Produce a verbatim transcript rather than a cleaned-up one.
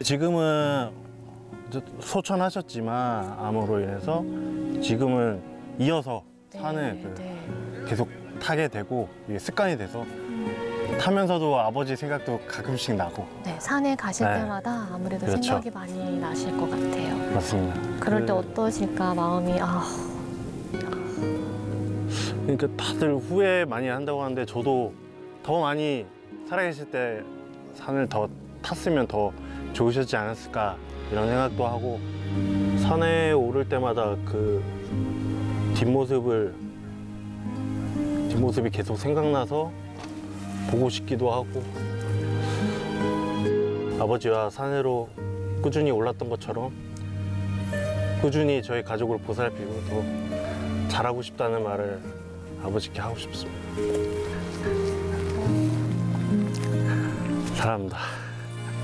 지금은 소천하셨지만 암으로 인해서 지금은 이어서 산을 네, 그 네. 계속 타게 되고 이게 습관이 돼서 타면서도 아버지 생각도 가끔씩 나고. 네, 산에 가실 네. 때마다 아무래도 그렇죠. 생각이 많이 나실 것 같아요. 맞습니다. 그럴 때 그- 어떠실까 마음이 아, 그러니까 다들 후회 많이 한다고 하는데 저도 더 많이 살아계실 때 산을 더 탔으면 더 좋으셨지 않았을까 이런 생각도 하고, 산에 오를 때마다 그 뒷모습을 뒷모습이 계속 생각나서 보고 싶기도 하고, 아버지와 산으로 꾸준히 올랐던 것처럼 꾸준히 저희 가족을 보살피고 더 잘하고 싶다는 말을 아버지께 하고 싶습니다. 사랑합니다.